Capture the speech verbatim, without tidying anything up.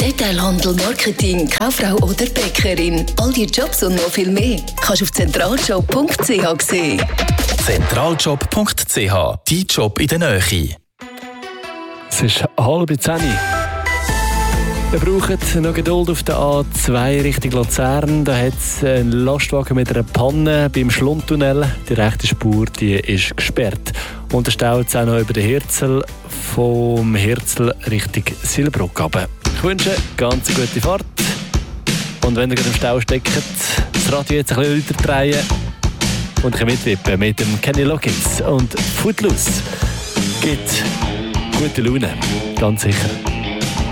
Detailhandel, Marketing, Kauffrau oder Bäckerin. All die Jobs und noch viel mehr kannst du auf zentraljob punkt c h sehen. zentraljob punkt c h, dein Job in der Nähe. Es ist halb zehn. Wir brauchen noch Geduld auf der A zwei Richtung Luzern. Da hat es einen Lastwagen mit einer Panne beim Schlundtunnel. Die rechte Spur die ist gesperrt. Und der Stau ist auch noch über den Hirzel vom Hirzel Richtung Silberbrück runter. Ich wünsche ganz eine gute Fahrt. Und wenn ihr gerade im Stau steckt, das Radio jetzt ein bisschen lauter drehen und ein bisschen mitwippen mit dem Kenny Loggins und Footloose. Gibt gute Laune, ganz sicher.